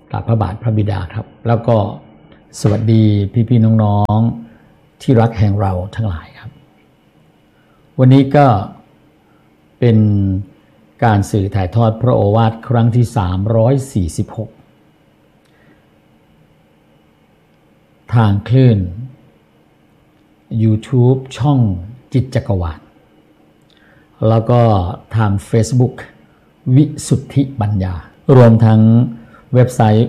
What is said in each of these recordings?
กราบพระบาทพระบิดาครับแล้วก็สวัสดีพี่ๆน้องๆที่รักแห่งเราทั้งหลายครับวันนี้ก็เป็นการสื่อถ่ายทอดพระโอวาทครั้งที่346ทางคลื่น YouTube ช่องจิตจักรวาลแล้วก็ทาง Facebook วิสุทธิปัญญารวมทั้งเว็บไซต์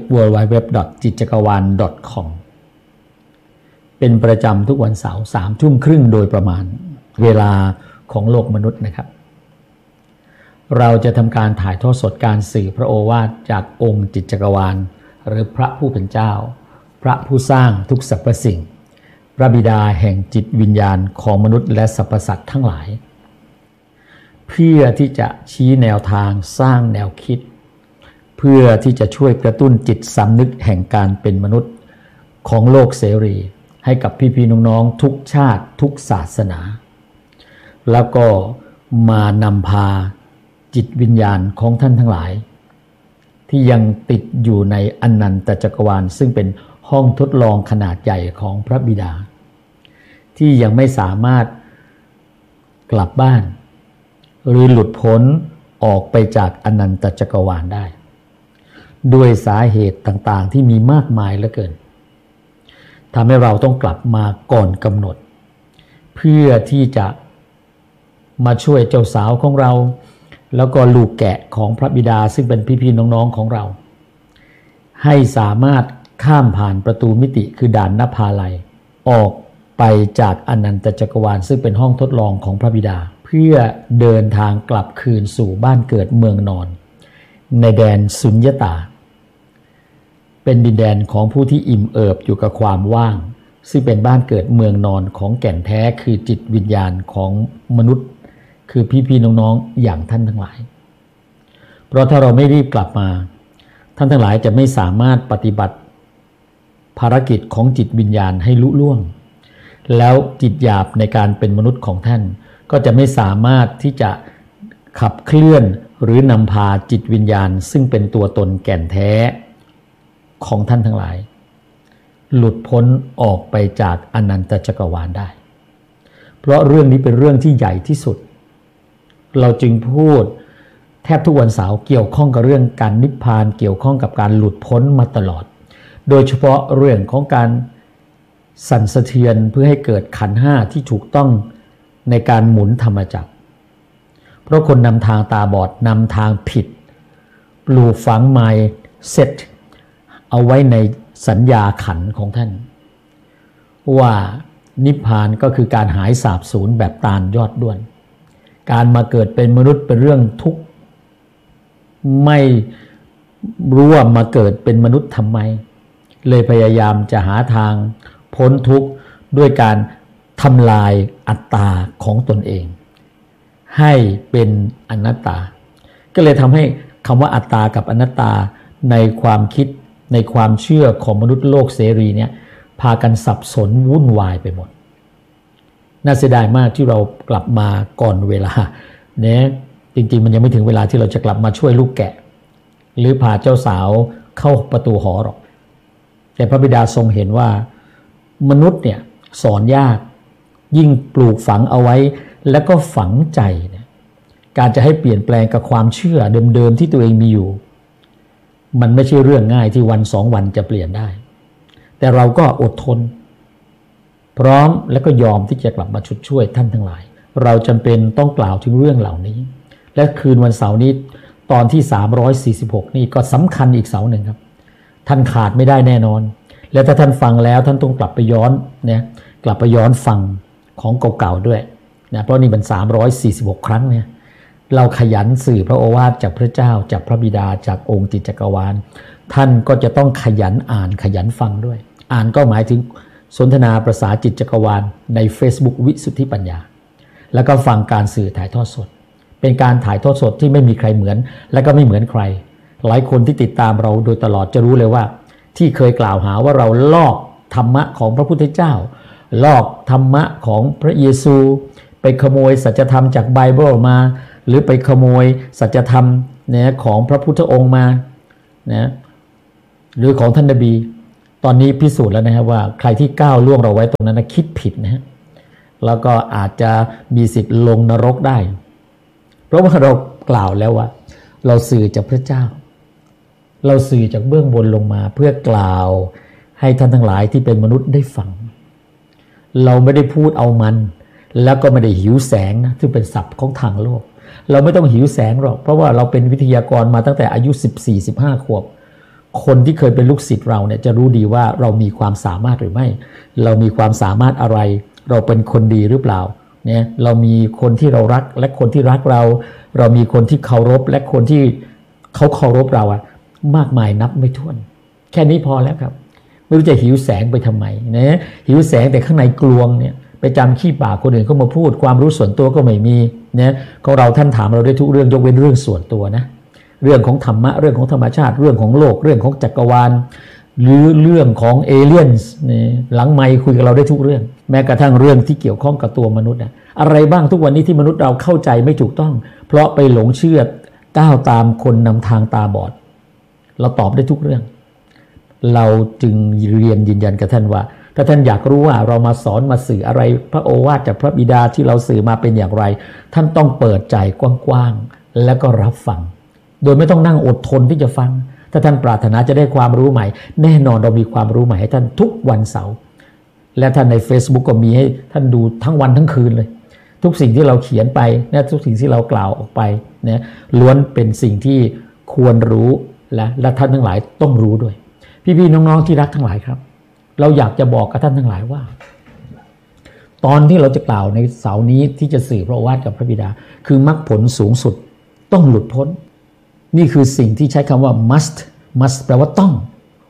www.jitjakawan.com เป็นประจำทุกวันเสาร์ 21:30 น.โดยประมาณเวลาของโลกมนุษย์นะครับเราจะทำการถ่ายทอดสดการสื่อพระโอวาทจากองค์จิตจักรวาลหรือพระผู้เป็นเจ้าพระผู้สร้างทุกสรรพสิ่งพระบิดาแห่งจิตวิญญาณของมนุษย์และสรรพสัตว์ทั้งหลายเพื่อที่จะชี้แนวทางสร้างแนวคิดเพื่อที่จะช่วยกระตุ้นจิตสำนึกแห่งการเป็นมนุษย์ของโลกเสรีให้กับพี่ๆน้องๆทุกชาติทุกศาสนาแล้วก็มานำพาจิตวิญญาณของท่านทั้งหลายที่ยังติดอยู่ในอนันตจักรวาลซึ่งเป็นห้องทดลองขนาดใหญ่ของพระบิดาที่ยังไม่สามารถกลับบ้านหรือหลุดพ้นออกไปจากอนันตจักรวาลได้ด้วยสาเหตุต่างๆที่มีมากมายเหลือเกินทำให้เราต้องกลับมาก่อนกำหนดเพื่อที่จะมาช่วยเจ้าสาวของเราแล้วก็ลูกแกะของพระบิดาซึ่งเป็นพี่ๆน้องๆของเราให้สามารถข้ามผ่านประตูมิติคือด่านนภาลัยออกไปจากอนันตจักรวาลซึ่งเป็นห้องทดลองของพระบิดาเพื่อเดินทางกลับคืนสู่บ้านเกิดเมืองนอนในแดนสุญญตาเป็นดินแดนของผู้ที่อิ่มเอิบอยู่กับความว่างซึ่งเป็นบ้านเกิดเมืองนอนของแก่นแท้คือจิตวิญญาณของมนุษย์คือพี่ๆน้องๆอย่างท่านทั้งหลายเพราะถ้าเราไม่รีบกลับมาท่านทั้งหลายจะไม่สามารถปฏิบัติภารกิจของจิตวิญญาณให้ลุล่วงแล้วจิตหยาบในการเป็นมนุษย์ของท่านก็จะไม่สามารถที่จะขับเคลื่อนหรือนำพาจิตวิญญาณซึ่งเป็นตัวตนแก่นแท้ของท่านทั้งหลายหลุดพ้นออกไปจากอนันตจักรวาลได้เพราะเรื่องนี้เป็นเรื่องที่ใหญ่ที่สุดเราจึงพูดแทบทุกวันเสาร์เกี่ยวข้องกับเรื่องการนิพพานเกี่ยวข้องกับการหลุดพ้นมาตลอดโดยเฉพาะเรื่องของการสั่นสะเทือนเพื่อให้เกิดขันธ์ห้าที่ถูกต้องในการหมุนธรรมจักรเพราะคนนำทางตาบอดนำทางผิดปลูกฝัง mindset เอาไว้ในสัญญาขันธ์ของท่านว่านิพพานก็คือการหายสาบสูญแบบตาลยอดด้วนการมาเกิดเป็นมนุษย์เป็นเรื่องทุกข์ไม่รู้ว่ามาเกิดเป็นมนุษย์ทำไมเลยพยายามจะหาทางพ้นทุกข์ด้วยการทำลายอัตตาของตนเองให้เป็นอนัตตาก็เลยทำให้คำว่าอัตตากับอนัตตาในความคิดในความเชื่อของมนุษย์โลกเสรีเนี่ยพากันสับสนวุ่นวายไปหมดน่าเสียดายมากที่เรากลับมาก่อนเวลาเนี่ยจริงๆมันยังไม่ถึงเวลาที่เราจะกลับมาช่วยลูกแกะหรือพาเจ้าสาวเข้าประตูหอหรอกแต่พระบิดาทรงเห็นว่ามนุษย์เนี่ยสอนยากยิ่งปลูกฝังเอาไว้แล้วก็ฝังใจเนี่ยการจะให้เปลี่ยนแปลงกับความเชื่อเดิมๆที่ตัวเองมีอยู่มันไม่ใช่เรื่องง่ายที่วัน2 วันจะเปลี่ยนได้แต่เราก็อดทนพร้อมและก็ยอมที่จะกลับมาช่วยท่านทั้งหลายเราจำเป็นต้องกล่าวถึงเรื่องเหล่านี้และคืนวันเสาร์นี้ตอนที่346นี่ก็สำคัญอีกเสาร์หนึ่งครับท่านขาดไม่ได้แน่นอนและถ้าท่านฟังแล้วท่านต้องกลับไปย้อนเนี่ยกลับไปย้อนฟังของเก่าๆด้วยนะเพราะนี่มัน346ครั้งเนี่ยเราขยันสื่อพระโอวาทจากพระเจ้าจากพระบิดาจากองค์จิตจักรวาลท่านก็จะต้องขยันอ่านขยันฟังด้วยอ่านก็หมายถึงสนทนาภาษาจิตจักรวาลใน Facebook วิสุทธิปัญญาแล้วก็ฟังการสื่อถ่ายทอดสดเป็นการถ่ายทอดสดที่ไม่มีใครเหมือนและก็ไม่เหมือนใครหลายคนที่ติดตามเราโดยตลอดจะรู้เลยว่าที่เคยกล่าวหาว่าเราลอกธรรมะของพระพุทธเจ้าลอกธรรมะของพระเยซูไปขโมยสัจธรรมจากไบเบิลมาหรือไปขโมยสัจธรรมเนี่ยของพระพุทธองค์มานะหรือของท่านนบีตอนนี้พิสูจน์แล้วนะครับว่าใครที่ก้าวล่วงเราไว้ตรงนั้นนะคิดผิดนะฮะแล้วก็อาจจะมีสิทธิ์ลงนรกได้เพราะว่าเรากล่าวแล้วว่าเราสื่อจากพระเจ้าเราสื่อจากเบื้องบนลงมาเพื่อกล่าวให้ท่านทั้งหลายที่เป็นมนุษย์ได้ฟังเราไม่ได้พูดเอามันแล้วก็ไม่ได้หิวแสงนะซึ่งเป็นศัพท์ของทางโลกเราไม่ต้องหิวแสงหรอกเพราะว่าเราเป็นวิทยากรมาตั้งแต่อายุ 14-15 ขวบคนที่เคยเป็นลูกศิษย์เราเนี่ยจะรู้ดีว่าเรามีความสามารถหรือไม่เรามีความสามารถอะไรเราเป็นคนดีหรือเปล่าเนี่ยเรามีคนที่เรารักและคนที่รักเราเรามีคนที่เคารพและคนที่เขาเคารพเราอะมากมายนับไม่ถ้วนแค่นี้พอแล้วครับไม่รู้จะหิวแสงไปทำไมนะหิวแสงแต่ข้างในกลวงเนี่ยไปจำขี้ปากคนอื่นเข้ามาพูดความรู้ส่วนตัวก็ไม่มีนะของเราท่านถามเราได้ทุกเรื่องยกเว้นเรื่องส่วนตัวนะเรื่องของธรรมะเรื่องของธรรมชาติเรื่องของโลกเรื่องของจักรวาลหรือเรื่องของเอเลี่ยนส์นี่หลังไมค์คุยกับเราได้ทุกเรื่องแม้กระทั่งเรื่องที่เกี่ยวข้องกับตัวมนุษย์นะอะไรบ้างทุกวันนี้ที่มนุษย์เราเข้าใจไม่ถูกต้องเพราะไปหลงเชื่อก้าวตามคนนำทางตาบอดเราตอบได้ทุกเรื่องเราจึงเรียนยืนยันกับท่านว่าถ้าท่านอยากรู้ว่าเรามาสอนมาสื่ออะไรพระโอวาทจากพระบิดาที่เราสื่อมาเป็นอย่างไรท่านต้องเปิดใจกว้างๆแล้วก็รับฟังโดยไม่ต้องนั่งอดทนที่จะฟังถ้าท่านปรารถนาจะได้ความรู้ใหม่แน่นอนเรามีความรู้ใหม่ให้ท่านทุกวันเสาร์และท่านใน Facebook ก็มีให้ท่านดูทั้งวันทั้งคืนเลยทุกสิ่งที่เราเขียนไปนะทุกสิ่งที่เรากล่าวออกไปนะล้วนเป็นสิ่งที่ควรรู้และท่านทั้งหลายต้องรู้ด้วยพี่ๆน้องๆที่รักทั้งหลายครับเราอยากจะบอกกับท่านทั้งหลายว่าตอนที่เราจะกล่าวในเสาร์นี้ที่จะสื่อพระโอวาทกับพระบิดาคือมรรคผลสูงสุดต้องหลุดพ้นนี่คือสิ่งที่ใช้คำว่า must แปลว่าต้อง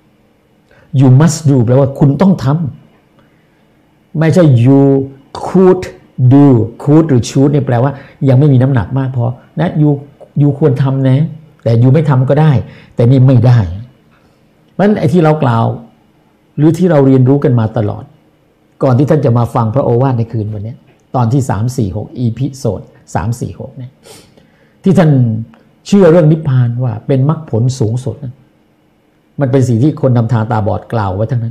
you must do แปลว่าคุณต้องทำไม่ใช่ you could do could หรือ should เนี่ยแปลว่ายังไม่มีน้ำหนักมากพอนะ you ควรทำนะแต่ you ไม่ทำก็ได้แต่นี่ไม่ได้เพราะฉะนั้นไอ้ที่เรากล่าวหรือที่เราเรียนรู้กันมาตลอดก่อนที่ท่านจะมาฟังพระโอวาทในคืนวันนี้ตอนที่346 episode 346เนี่ยที่ท่านเชื่อเรื่องนิพพานว่าเป็นมรรคผลสูงสุดนะมันเป็นสิ่งที่คนนำทางตาบอดกล่าวไว้ทั้งนั้น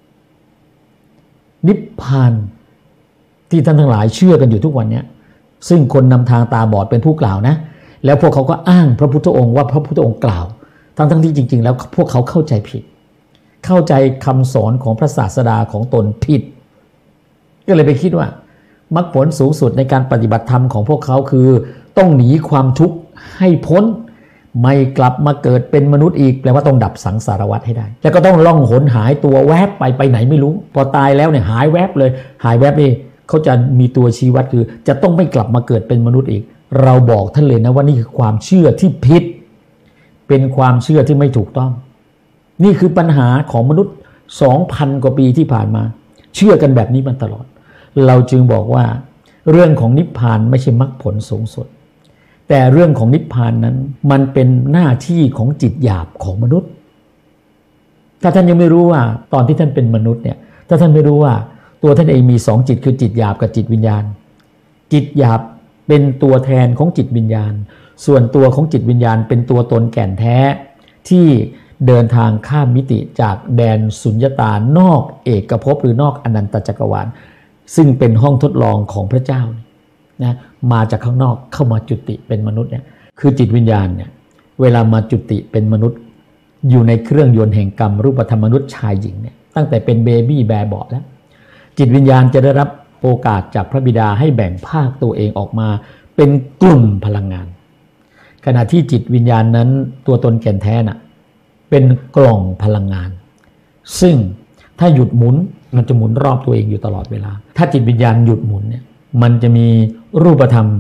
นิพพานที่ท่านทั้งหลายเชื่อกันอยู่ทุกวันนี้ซึ่งคนนำทางตาบอดเป็นผู้กล่าวนะแล้วพวกเขาก็อ้างพระพุทธองค์ว่าพระพุทธองค์กล่าวทั้งที่จริงๆแล้วพวกเขาเข้าใจผิดเข้าใจคำสอนของพระศาสดาของตนผิดก็เลยไปคิดว่ามรรคผลสูงสุดในการปฏิบัติธรรมของพวกเขาคือต้องหนีความทุกข์ให้พ้นไม่กลับมาเกิดเป็นมนุษย์อีกแปลว่าต้องดับสังสารวัฏให้ได้แล้วก็ต้องล่องหนหายตัวแวบไปไหนไม่รู้พอตายแล้วเนี่ยหายแวบเลยหายแวบนี่เขาจะมีตัวชี้วัดคือจะต้องไม่กลับมาเกิดเป็นมนุษย์อีกเราบอกท่านเลยนะว่านี่คือความเชื่อที่ผิดเป็นความเชื่อที่ไม่ถูกต้องนี่คือปัญหาของมนุษย์ 2,000 กว่าปีที่ผ่านมาเชื่อกันแบบนี้มาตลอดเราจึงบอกว่าเรื่องของนิพพานไม่ใช่มรรคผลสูงสุดแต่เรื่องของนิพพานนั้นมันเป็นหน้าที่ของจิตหยาบของมนุษย์ถ้าท่านยังไม่รู้ว่าตอนที่ท่านเป็นมนุษย์เนี่ยถ้าท่านไม่รู้ว่าตัวท่านเองมี2จิตคือจิตหยาบกับจิตวิญญาณจิตหยาบเป็นตัวแทนของจิตวิญญาณส่วนตัวของจิตวิญญาณเป็นตัวตนแก่นแท้ที่เดินทางข้ามมิติจากแดนสุญญตานอกเอกภพหรือนอกอนันตจักรวาลซึ่งเป็นห้องทดลองของพระเจ้านะมาจากข้างนอกเข้ามาจุติเป็นมนุษย์เนี่ยคือจิตวิญญาณเนี่ยเวลามาจุติเป็นมนุษย์อยู่ในเครื่องยนต์แห่งกรรมรูปธรรมมนุษย์ชายหญิงเนี่ยตั้งแต่เป็นเบบี้แบร์บอแล้วจิตวิญญาณจะได้รับโอกาสจากพระบิดาให้แบ่งภาคตัวเองออกมาเป็นกลุ่มพลังงานขณะที่จิตวิญญาณนั้นตัวตนแก่นแท้น่ะเป็นกล่องพลังงานซึ่งถ้าหยุดหมุนมันจะหมุนรอบตัวเองอยู่ตลอดเวลาถ้าจิตวิญญาณหยุดหมุนเนี่ยมันจะมีรูปธรรม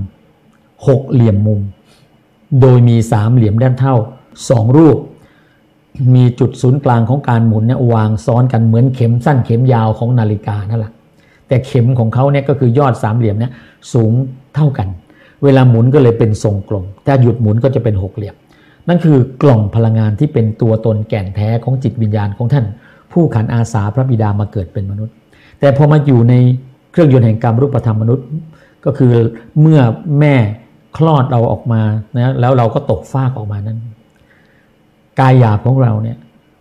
6เหลี่ยมมุมโดยมี3เหลี่ยมด้านเท่า2รูปมีจุดศูนย์กลางของการหมุนเนี่ยวางซ้อนกันเหมือนเข็มสั้นเข็มยาวของนาฬิกานั่นแหละแต่เข็มของเขาเนี่ยก็คือยอด3เหลี่ยมเนี่ยสูงเท่ากันเวลาหมุนก็เลยเป็นทรงกลมถ้าหยุดหมุนก็จะเป็น6เหลี่ยมนั่นคือกล่องพลังงานที่เป็นตัวตนแก่นแท้ของจิตวิญญาณของท่านผู้ขันอาสาพระบิดามาเกิดเป็นมนุษย์แต่พอมาอยู่ในเครื่องยนต์แห่งกรรมรูปธรรมมนุษย์ก็คือเมื่อแม่คลอดเราออกมานะแล้วเราก็ตกฟากออกมานั้นกายหยาบของเราเนี่ย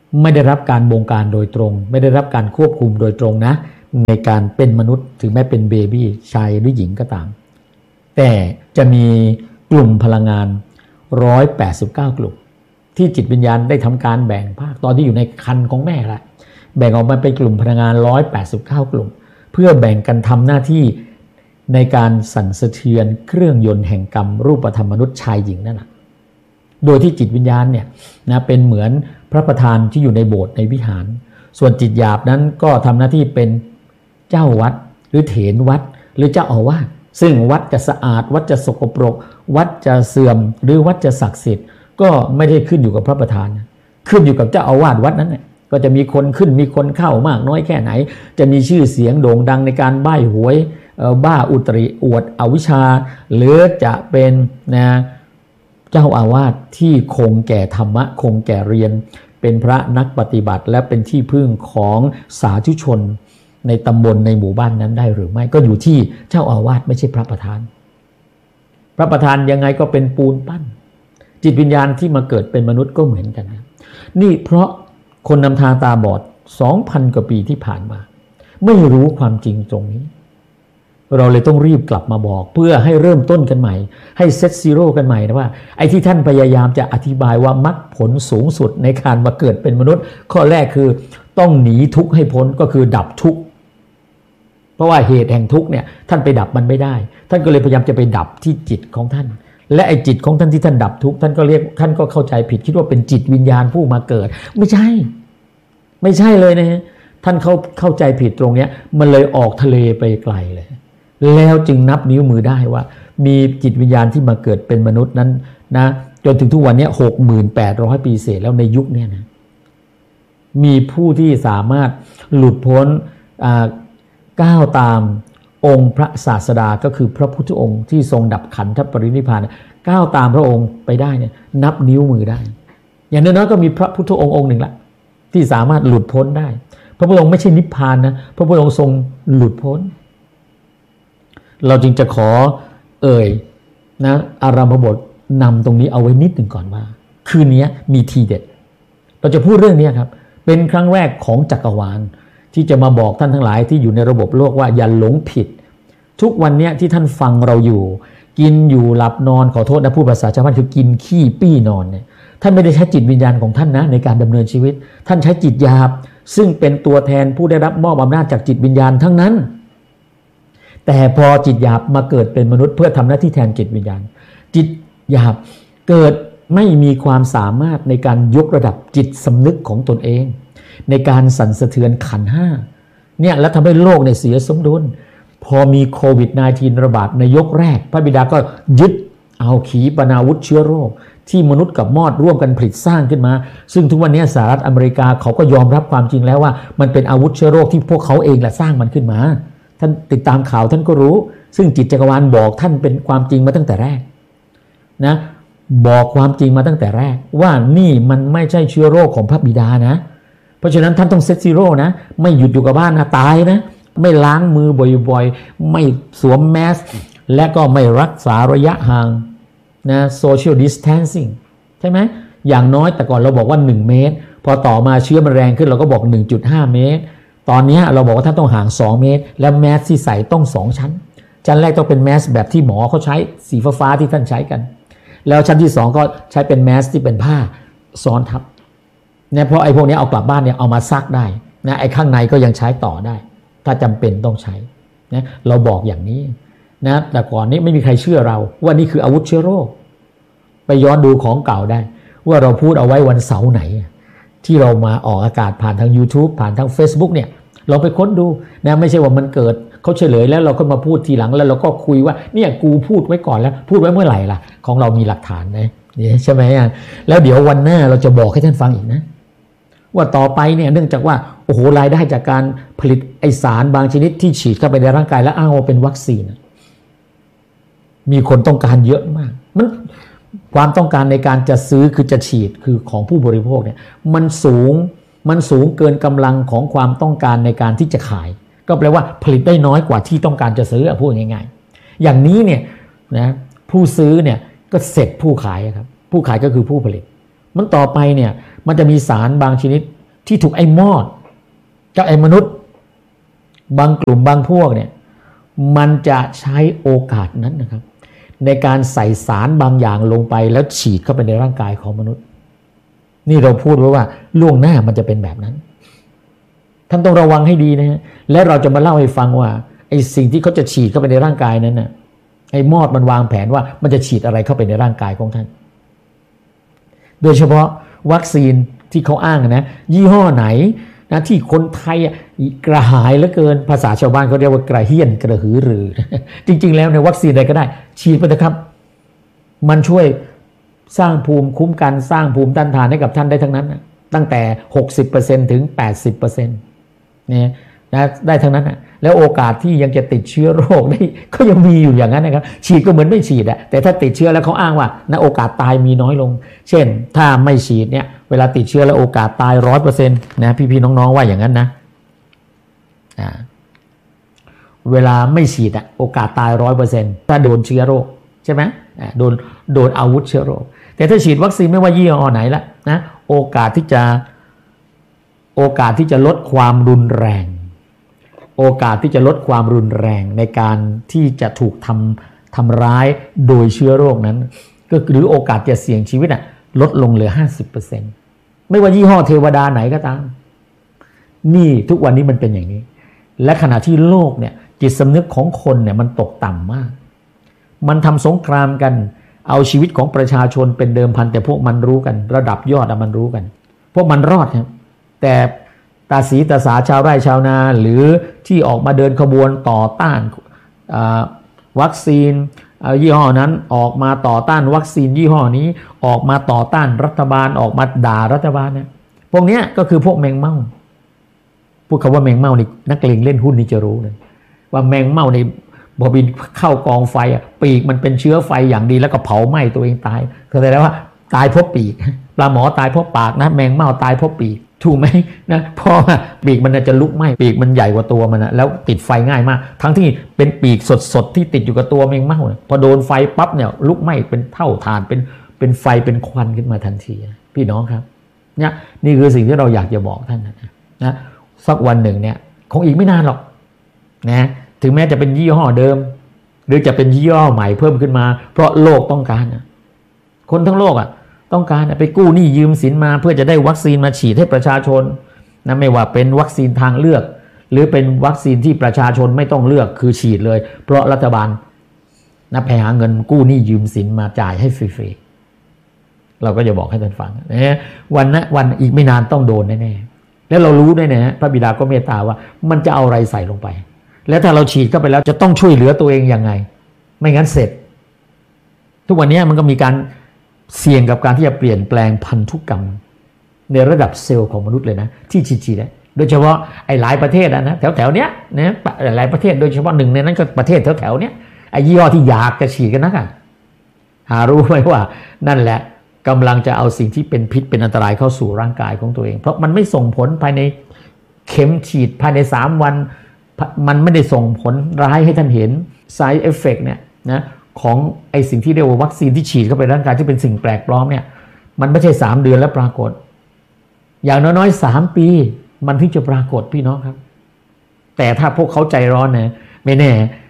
ไม่ได้รับการบงการโดยตรงไม่ได้รับการควบคุมโดยตรงนะในการเป็นมนุษย์ถึงแม้เป็นเบบี้ชายหรือหญิงก็ตามแต่จะมีกลุ่มพลังงาน189กลุ่มที่จิตวิญญาณได้ทำการแบ่งภาคตอนที่อยู่ในครรภ์ของแม่ละแบ่งออกมาเป็นกลุ่มพลังงาน189กลุ่มเพื่อแบ่งกันทำหน้าที่ในการสั่นสะเทือนเครื่องยนต์แห่งกรรมรูปธรรมมนุษย์ชายหญิงนั่นแหละโดยที่จิตวิญญาณเนี่ยนะเป็นเหมือนพระประธานที่อยู่ในโบสถ์ในวิหารส่วนจิตหยาบนั้นก็ทำหน้าที่เป็นเจ้าวัดหรือเถรวัดหรือเจ้าอาวาสซึ่งวัดจะสะอาดวัดจะสกปรกวัดจะเสื่อมหรือวัดจะศักดิ์สิทธิ์ก็ไม่ได้ขึ้นอยู่กับพระประธานขึ้นอยู่กับเจ้าอาวาสวัดนั้นก็จะมีคนขึ้นมีคนเข้ามากน้อยแค่ไหนจะมีชื่อเสียงโด่งดังในการใบ้หวยบ้าอุตริอวดอวิชชาหรือจะเป็นนะเจ้าอาวาสที่คงแก่ธรรมะคงแก่เรียนเป็นพระนักปฏิบัติและเป็นที่พึ่งของสาธุชนในตำบลในหมู่บ้านนั้นได้หรือไม่ก็อยู่ที่เจ้าอาวาสไม่ใช่พระประธานพระประธานยังไงก็เป็นปูนปั้นจิตวิญญาณที่มาเกิดเป็นมนุษย์ก็เหมือนกันนะนี่เพราะคนนำทางตาบอด 2,000 กว่าปีที่ผ่านมาไม่รู้ความจริงตรงนี้เราเลยต้องรีบกลับมาบอกเพื่อให้เริ่มต้นกันใหม่ให้เซตซีโร่กันใหม่นะว่าไอ้ที่ท่านพยายามจะอธิบายว่ามรรคผลสูงสุดในการมาเกิดเป็นมนุษย์ข้อแรกคือต้องหนีทุกข์ให้พ้นก็คือดับทุกข์เพราะว่าเหตุแห่งทุกข์เนี่ยท่านไปดับมันไม่ได้ท่านก็เลยพยายามจะไปดับที่จิตของท่านและไอ้จิตของท่านที่ท่านดับทุกข์ท่านก็เข้าใจผิดคิดว่าเป็นจิตวิญญาณผู้มาเกิดไม่ใช่เลยนะท่านเข้าใจผิดตรงเนี้ยมันเลยออกทะเลไปไกลเลยแล้วจึงนับนิ้วมือได้ว่ามีจิตวิญญาณที่มาเกิดเป็นมนุษย์นั้นนะจนถึงทุกวันนี้ 6,800 ปีเศษแล้วในยุคนี้นะมีผู้ที่สามารถหลุดพ้นก้าวตามองค์พระศาสดาก็คือพระพุทธองค์ที่ทรงดับขันธปรินิพพานก้าวตามพระองค์ไปได้เนี่ยนับนิ้วมือได้อย่างน้อยๆก็มีพระพุทธองค์หนึ่งละที่สามารถหลุดพ้นได้พระพุทธองค์ไม่ใช่นิพพานนะพระพุทธองค์ทรงหลุดพ้นเราจึงจะขอนะอารัมภบทนำตรงนี้เอาไว้นิดหนึ่งก่อนว่าคืนนี้มีทีเด็ดเราจะพูดเรื่องนี้ครับเป็นครั้งแรกของจักรวาลที่จะมาบอกท่านทั้งหลายที่อยู่ในระบบโลกว่าอย่าหลงผิดทุกวันนี้ที่ท่านฟังเราอยู่กินอยู่หลับนอนขอโทษนะพูดภาษาชาวบ้านคือกินขี้ปี้นอนเนี่ยท่านไม่ได้ใช้จิตวิญญาณของท่านนะในการดำเนินชีวิตท่านใช้จิตหยาบซึ่งเป็นตัวแทนผู้ได้รับมอบอำนาจจากจิตวิญญาณทั้งนั้นแต่พอจิตหยาบมาเกิดเป็นมนุษย์เพื่อทำหน้าที่แทนจิตวิญญาณจิตหยาบเกิดไม่มีความสามารถในการยกระดับจิตสำนึกของตนเองในการสั่นสะเทือนขันธ์ห้าเนี่ยแล้วทำให้โลกเนี่ยเสียสมดุลพอมีโควิด -19 ระบาดในยกแรกพระบิดาก็ยึดเอาขีปนาวุธเชื้อโรคที่มนุษย์กับมอดร่วมกันผลิตสร้างขึ้นมาซึ่งทุกวันนี้สหรัฐอเมริกาเขาก็ยอมรับความจริงแล้วว่ามันเป็นอาวุธเชื้อโรคที่พวกเขาเองแหละสร้างมันขึ้นมาท่านติดตามข่าวท่านก็รู้ซึ่งจิตจักรวาลบอกท่านเป็นความจริงมาตั้งแต่แรกนะบอกความจริงมาตั้งแต่แรกว่านี่มันไม่ใช่เชื้อโรคของพระบิดานะเพราะฉะนั้นท่านต้องเซตซีโร่นะไม่หยุดอยู่กับบ้านนะตายนะไม่ล้างมือบ่อยๆไม่สวมแมสและก็ไม่รักษาระยะห่างนะ social distancing ใช่ไหมอย่างน้อยแต่ก่อนเราบอกว่า1เมตรพอต่อมาเชื้อมันแรงขึ้นเราก็บอก 1.5 เมตรตอนนี้เราบอกว่าท่านต้องห่าง2เมตรและแมสที่ใส่ต้อง2ชั้นชั้นแรกต้องเป็นแมสแบบที่หมอเขาใช้สีฟ้าๆที่ท่านใช้กันแล้วชั้นที่2ก็ใช้เป็นแมสที่เป็นผ้าซ้อนทับเนี่ยเพราะไอ้พวกนี้เอากลับบ้านเนี่ยเอามาซักได้นะไอ้ข้างในก็ยังใช้ต่อได้ถ้าจำเป็นต้องใช้นะเราบอกอย่างนี้นะแต่ก่อนนี้ไม่มีใครเชื่อเราว่านี่คืออาวุธเชื้อโรคไปย้อนดูของเก่าได้ว่าเราพูดเอาไว้วันเสาร์ไหนที่เรามาออกอากาศผ่านทาง YouTube ผ่านทาง Facebook เนี่ยเราไปค้นดูนะไม่ใช่ว่ามันเกิดเขาเฉลยแล้วเราก็มาพูดทีหลังแล้วเราก็คุยว่าเนี่ยกูพูดไว้ก่อนแล้วพูดไว้เมื่อไหร่ล่ะของเรามีหลักฐานนะใช่ไหมแล้วเดี๋ยววันหน้าเราจะบอกให้ท่านฟังอีกนะว่าต่อไปเนี่ยเนื่องจากว่าโอ้โหรายได้จากการผลิตไอสารบางชนิดที่ฉีดเข้าไปในร่างกายแล้วอ้างว่าเป็นวัคซีนมีคนต้องการเยอะมากมันความต้องการในการจะซื้อคือจะฉีดคือของผู้บริโภคเนี่ยมันสูงเกินกำลังของความต้องการในการที่จะขายก็แปลว่าผลิตได้น้อยกว่าที่ต้องการจะซื้อพูดง่ายๆอย่างนี้เนี่ยนะผู้ซื้อเนี่ยก็เสร็จผู้ขายครับผู้ขายก็คือผู้ผลิตมันต่อไปเนี่ยมันจะมีสารบางชนิดที่ถูกไอ้มอดกับไอ้มนุษย์บางกลุ่มบางพวกเนี่ยมันจะใช้โอกาสนั้นนะครับในการใส่สารบางอย่างลงไปแล้วฉีดเข้าไปในร่างกายของมนุษย์นี่เราพูดไว้ว่าล่วงหน้ามันจะเป็นแบบนั้นท่านต้องระวังให้ดีนะฮะและเราจะมาเล่าให้ฟังว่าไอ้สิ่งที่เขาจะฉีดเข้าไปในร่างกายนั้นน่ะไอ้มอดมันวางแผนว่ามันจะฉีดอะไรเข้าไปในร่างกายของท่านโดยเฉพาะวัคซีนที่เขาอ้างนะยี่ห้อไหนนะที่คนไทยกระหายเหลือเกินภาษาชาวบ้านเขาเรียกว่ากระเฮี้ยนกระหือรือจริงๆแล้วในวัคซีนอะไรก็ได้ฉีดไปเถอะครับมันช่วยสร้างภูมิคุ้มกันสร้างภูมิต้านทานให้กับท่านได้ทั้งนั้นตั้งแต่ 60% ถึง 80% เนี่ยนะได้ทั้งนั้นนะแล้วโอกาสที่ยังจะติดเชื้อโรคได้ก็ยังมีอยู่อย่างนั้นนะครับฉีดก็เหมือนไม่ฉีดอะแต่ถ้าติดเชื้อแล้วเขาอ้างว่านะโอกาสตายมีน้อยลงเช่นถ้าไม่ฉีดเนี่ยเวลาติดเชื้อแล้วโอกาสตาย 100% นะพี่ๆน้องๆว่าอย่างนั้นนะเวลาไม่ฉีดอะโอกาสตาย 100% ถ้าโดนเชื้อโรคใช่ไหมโดนอาวุธเชื้อโรคแต่ถ้าฉีดวัคซีนไม่ว่ายี่ห้อไหนละนะโอกาสที่จะลดความรุนแรงโอกาสที่จะลดความรุนแรงในการที่จะถูกทำร้ายโดยเชื้อโรคนั้นก็หรือโอกาสจะเสี่ยงชีวิตลดลงเหลือ 50% ไม่ว่ายี่ห้อเทวดาไหนก็ตามนี่ทุกวันนี้มันเป็นอย่างนี้และขณะที่โลกเนี่ยจิตสำนึกของคนเนี่ยมันตกต่ำมากมันทำสงครามกันเอาชีวิตของประชาชนเป็นเดิมพันแต่พวกมันรู้กันระดับยอดมันรู้กันพวกมันรอดครับแต่ตาสีตาสาชาวไร่ชาวนาหรือที่ออกมาเดินขบวนต่อต้านวัคซีนยี่ห้อนั้นออกมาต่อต้านวัคซีนยี่ห้อนี้ออกมาต่อต้านรัฐบาลออกมาด่ารัฐบาลเนี่ยพวกนี้ก็คือพวกแมงเม่าพูดคำว่าแมงเม่านี่นักเลงเล่นหุ้นนี่จะรู้เลยว่าแมงเม่าในพอบินเข้ากองไฟปีกมันเป็นเชื้อไฟอย่างดีแล้วก็เผาไหม้ตัวเองตายก็แสดงว่าตายเพราะปีกปลาหมอตายเพราะปากนะแมงเม่าตายเพราะปีกถูกไหมนะเพราะปีกมันจะลุกไหม้ปีกมันใหญ่กว่าตัวมันนะแล้วติดไฟง่ายมากทั้งที่เป็นปีกสดๆที่ติดอยู่กับตัวแมงเม่าพอโดนไฟปั๊บเนี่ยลุกไหม้เป็นเท่าฐานเป็นไฟเป็นควันขึ้นมาทันทีพี่น้องครับเนี่ยนี่คือสิ่งที่เราอยากจะบอกท่านนะสักวันหนึ่งเนี่ยคงอีกไม่นานหรอกนะถึงแม้จะเป็นยี่ห้อเดิมหรือจะเป็นยี่ห้อใหม่เพิ่มขึ้นมาเพราะโลกต้องการคนทั้งโลกต้องการไปกู้หนี้ยืมสินมาเพื่อจะได้วัคซีนมาฉีดให้ประชาชนนะไม่ว่าเป็นวัคซีนทางเลือกหรือเป็นวัคซีนที่ประชาชนไม่ต้องเลือกคือฉีดเลยเพราะรัฐบาลนะไปหาเงินกู้หนี้ยืมสินมาจ่ายให้ฟรีๆเราก็จะบอกให้ท่านฟังนะวันอีกไม่นานต้องโดนแน่ๆแล้วเรารู้ด้วยนะพระบิดาก็เมตตาว่ามันจะเอาอะไรใส่ลงไปแล้วถ้าเราฉีดเข้าไปแล้วจะต้องช่วยเหลือตัวเองยังไงไม่งั้นเสร็จทุกวันนี้มันก็มีการเสี่ยงกับการที่จะเปลี่ยนแปลงพันธุกรรมในระดับเซลล์ของมนุษย์เลยนะที่ฉีดโดยเฉพาะไอ้หลายประเทศนะแถวเนี้ยนะหลายประเทศโดยเฉพาะหนึ่งในนั้นก็ประเทศแถวเนี้ยไอ้ยี่ห้อที่อยากจะฉีดกันนักหารู้ไหมว่านั่นแหละกำลังจะเอาสิ่งที่เป็นพิษเป็นอันตรายเข้าสู่ร่างกายของตัวเองเพราะมันไม่ส่งผลภายในเข็มฉีดภายใน3 วันมันไม่ได้ส่งผลร้ายให้ท่านเห็น side effect เนี่ยนะของไอสิ่งที่เรียกว่าวัคซีนที่ฉีดเข้าไปในร่างกายที่เป็นสิ่งแปลกปลอมเนี่ยมันไม่ใช่3 เดือนแล้วปรากฏอย่างน้อยๆ3 ปีมันถึงจะปรากฏพี่น้องครับแต่ถ้าพวกเขาใจร้อนนะไม่แน่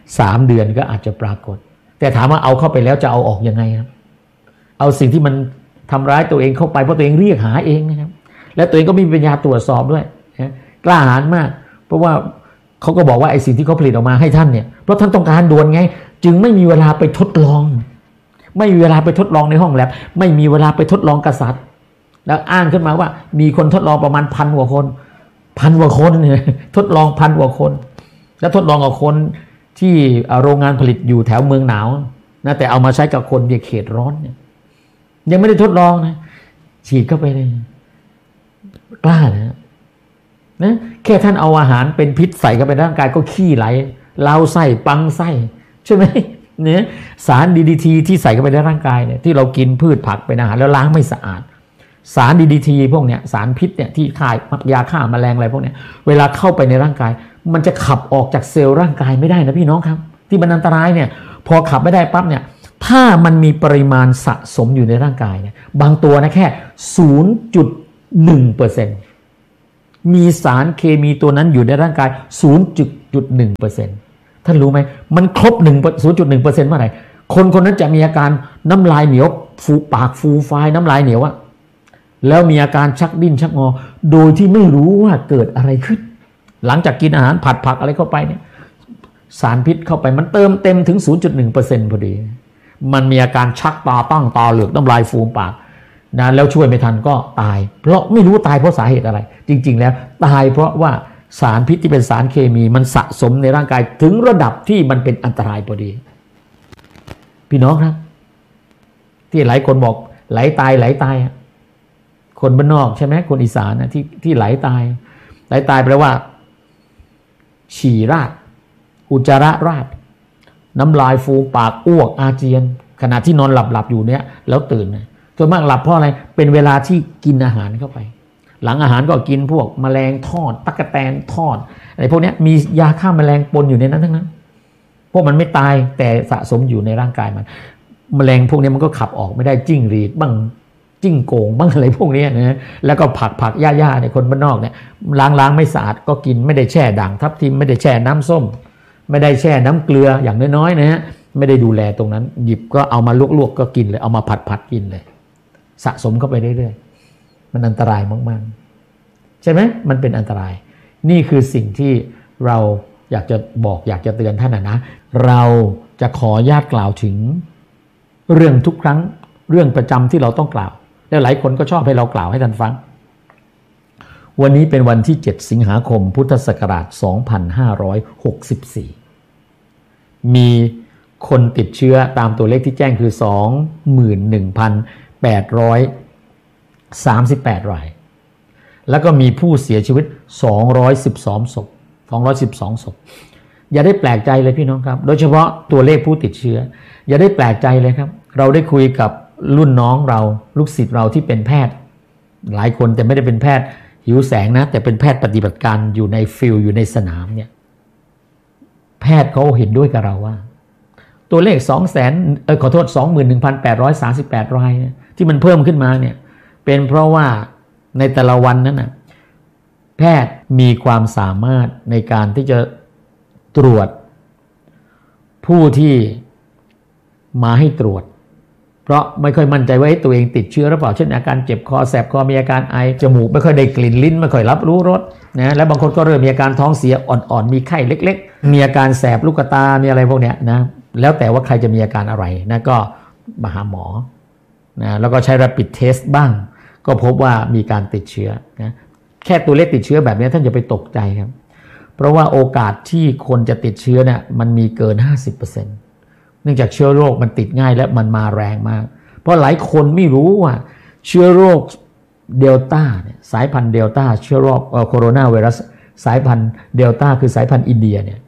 3 เดือนก็อาจจะปรากฏแต่ถามว่าเอาเข้าไปแล้วจะเอาออกยังไงครับเอาสิ่งที่มันทำร้ายตัวเองเข้าไปเพราะตัวเองเรียกหาเองนะครับและตัวเองก็มีปัญญาตรวจสอบด้วยนะกล้าหาญมากเพราะว่าเขาก็บอกว่าไอ้สิ่งที่เขาผลิตออกมาให้ท่านเนี่ยเพราะท่านต้องการด่วนไงจึงไม่มีเวลาไปทดลองไม่มีเวลาไปทดลองในห้องแลบไม่มีเวลาไปทดลองกษัตริย์แล้วอ้างขึ้นมาว่ามีคนทดลองประมาณ1,000 กว่าคนเนี่ยทดลอง1,000 กว่าคนแล้วทดลองกับคนที่โรงงานผลิตอยู่แถวเมืองหนาวนะแต่เอามาใช้กับคนในเขตร้อนเนี่ยยังไม่ได้ทดลองนะฉีดเข้าไปเลยกล้านะแค่ท่านเอาอาหารเป็นพิษใส่เข้าไปในร่างกายก็ขี้ไหลเล้าไส้ปังไส้ใช่ไหมเนี่ยสาร DDT ที่ใส่เข้าไปในร่างกายเนี่ยที่เรากินพืชผักเป็นอาหารแล้วล้างไม่สะอาดสาร DDT พวกเนี้ยสารพิษเนี่ยที่ฆ่ายาฆ่าแมลงอะไรพวกเนี้ยเวลาเข้าไปในร่างกายมันจะขับออกจากเซลล์ร่างกายไม่ได้นะพี่น้องครับที่มันอันตรายเนี่ยพอขับไม่ได้ปั๊บเนี่ยถ้ามันมีปริมาณสะสมอยู่ในร่างกายเนี่ยบางตัวนะแค่ 0.1% มีสารเคมีตัวนั้นอยู่ในร่างกาย 0.1% ท่านรู้ไหมมันครบ 0.1% เมื่อไหร่คนนั้นจะมีอาการน้ำลายเหนียวฟูปากฟูฟายน้ำลายเหนียวอะแล้วมีอาการชักดิ้นชักงอโดยที่ไม่รู้ว่าเกิดอะไรขึ้นหลังจากกินอาหารผัดผักอะไรเข้าไปเนี่ยสารพิษเข้าไปมันเติมเต็มถึง 0.1% พอดีมันมีอาการชักตาตั้งตาเหลือกน้ำลายฟูมปากนะแล้วช่วยไม่ทันก็ตายเพราะไม่รู้ตายเพราะสาเหตุอะไรจริงๆแล้วตายเพราะว่าสารพิษที่เป็นสารเคมีมันสะสมในร่างกายถึงระดับที่มันเป็นอันตรายพอดีพี่น้องครับที่หลายคนบอกไหลตายคนบ้านนอกใช่ไหมคนอีสานนะที่ไหลตายแปลว่าฉี่ราดอุจจาระราดน้ำลายฟูปากอ้วกอาเจียนขณะที่นอนหลับอยู่เนี่ยแล้วตื่นส่วนมากหลับเพราะอะไรเป็นเวลาที่กินอาหารเข้าไปหลังอาหารก็กินพวกแมลงทอดตั๊กแตนทอดอะไรพวกนี้มียาฆ่าแมลงปนอยู่ในนั้นทั้งนั้นพวกมันไม่ตายแต่สะสมอยู่ในร่างกายมันแมลงพวกนี้มันก็ขับออกไม่ได้จิ้งหรีดบ้างจิ้งโกงบ้างอะไรพวกนี้นะแล้วก็ผักหญ้าเนี่ยคนบ้านนอกเนี่ยล้างไม่สะอาดก็กินไม่ได้แช่ด่างทับทิมไม่ได้แช่น้ำส้มไม่ได้แช่น้ำเกลืออย่างน้อยๆนะฮะไม่ได้ดูแลตรงนั้นหยิบก็เอามาลวกๆก็กินเลยเอามาผัดกินเลยสะสมเข้าไปเรื่อยๆมันอันตรายมากๆใช่ไหมมันเป็นอันตรายนี่คือสิ่งที่เราอยากจะบอกอยากจะเตือนท่านนะเราจะขอญาติกล่าวถึงเรื่องทุกครั้งเรื่องประจำที่เราต้องกล่าวและหลายคนก็ชอบให้เรากล่าวให้ท่านฟังวันนี้เป็นวันที่7สิงหาคมพุทธศักราช2564มีคนติดเชื้อตามตัวเลขที่แจ้งคือ 21,838 รายแล้วก็มีผู้เสียชีวิต212 ศพอย่าได้แปลกใจเลยพี่น้องครับโดยเฉพาะตัวเลขผู้ติดเชื้ออย่าได้แปลกใจเลยครับเราได้คุยกับรุ่นน้องเราลูกศิษย์เราที่เป็นแพทย์หลายคนแต่ไม่ได้เป็นแพทย์หิวแสงนะแต่เป็นแพทย์ปฏิบัติการอยู่ในฟิลด์อยู่ในสนามเนี่ยแพทย์เขาเห็นด้วยกับเราว่าตัวเลข21,838 รายเนี่ยที่มันเพิ่มขึ้นมาเนี่ยเป็นเพราะว่าในแต่ละวันนั้นนะแพทย์มีความสามารถในการที่จะตรวจผู้ที่มาให้ตรวจเพราะไม่ค่อยมั่นใจว่าตัวเองติดเชื้อหรือเปล่าเช่นอาการเจ็บคอแสบคอมีอาการไอจมูกไม่ค่อยได้กลิ่นลิ้นไม่ค่อยรับรู้รสนะและบางคนก็เริ่มมีอาการท้องเสียอ่อนๆมีไข้เล็กๆมีอาการแสบลูกตามีอะไรพวกเนี้ยนะแล้วแต่ว่าใครจะมีอาการอะไรนะก็มาหาหมอนะแล้วก็ใช้ rapid test บ้างก็พบว่ามีการติดเชื้อนะแค่ตัวเลขติดเชื้อแบบนี้ท่านอย่าไปตกใจครับเพราะว่าโอกาสที่คนจะติดเชื้อเนี่ยมันมีเกิน 50%เนื่องจากเชื้อโรคมันติดง่ายและมันมาแรงมากเพราะหลายคนไม่รู้ว่าเชื้อโรคเดลต้าเนี่ยสายพันธุ์เดลต้าเชื้อโรคโคโรนาไวรัสสายพันธุ์เดลต้าคือสายพันธุ์อินเดียเนี่ย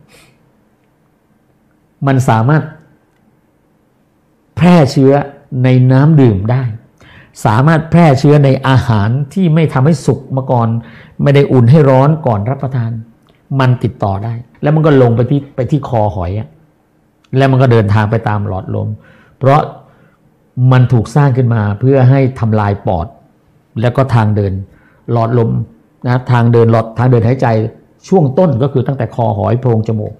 มันสามารถแพร่เชื้อในน้ำดื่มได้สามารถแพร่เชื้อในอาหารที่ไม่ทำให้สุกมาก่อนไม่ได้อุ่นให้ร้อนก่อนรับประทานมันติดต่อได้แล้วมันก็ลงไปที่คอหอยแล้วมันก็เดินทางไปตามหลอดลมเพราะมันถูกสร้างขึ้นมาเพื่อให้ทำลายปอดแล้วก็ทางเดินหลอดลมนะทางเดินหายใจช่วงต้นก็คือตั้งแต่คอหอยโพรงจมูก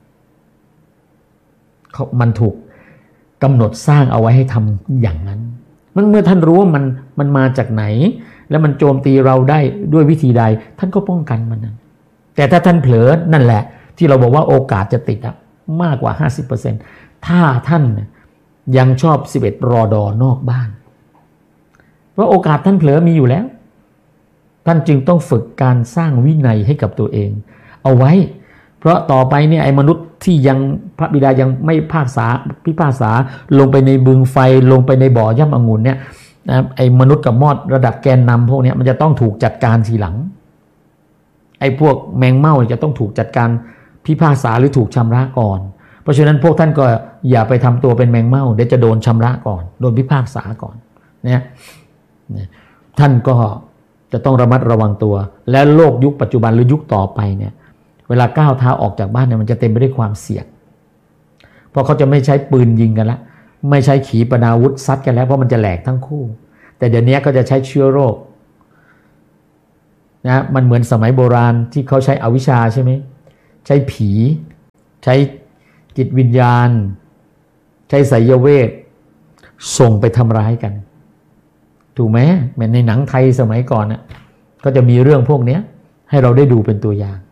มันถูกกำหนดสร้างเอาไว้ให้ทำอย่างนั้นมันเมื่อท่านรู้ว่ามันมาจากไหนแล้วมันโจมตีเราได้ด้วยวิธีใดท่านก็ป้องกันมันนะแต่ถ้าท่านเผลอนั่นแหละที่เราบอกว่าโอกาสจะติดมากกว่า 50% ถ้าท่านยังชอบ11รอดอนอกบ้านเพราะโอกาสท่านเผลอมีอยู่แล้วท่านจึงต้องฝึกการสร้างวินัยให้กับตัวเองเอาไว้เพราะต่อไปเนี่ยไอ้มนุษย์ที่ยังพระบิดายังไม่พิพากษาลงไปในบึงไฟลงไปในบ่อย่ำองุ่นเนี่ยนะไอ้มนุษย์กับมอดระดับแกนนำพวกนี้มันจะต้องถูกจัดการทีหลังไอ้พวกแมงเม่าจะต้องถูกจัดการพิพากษาหรือถูกชำระก่อนเพราะฉะนั้นพวกท่านก็อย่าไปทำตัวเป็นแมงเม่าเดี๋ยวจะโดนชำระก่อนโดนพิพากษาก่อนเนี่ยท่านก็จะต้องระมัดระวังตัวและโลกยุคปัจจุบันหรือยุคต่อไปเนี่ยเวลาก้าวเท้าออกจากบ้านเนี่ยมันจะเต็มไปด้วยความเสี่ยงเพราะเขาจะไม่ใช้ปืนยิงกันละไม่ใช้ขีปนาวุธซัดกันแล้วเพราะมันจะแหลกทั้งคู่แต่เดี๋ยวนี้ก็จะใช้เชื้อโรคนะมันเหมือนสมัยโบราณที่เขาใช้อวิชชาใช่ไหมใช้ผีใช้จิตวิญญาณใช้ไสยเวทส่งไปทำร้ายกันถูกไหมแม้ในหนังไทยสมัยก่อนน่ะก็จะมีเรื่องพวกนี้ให้เราได้ดูเป็นตัวอย่าง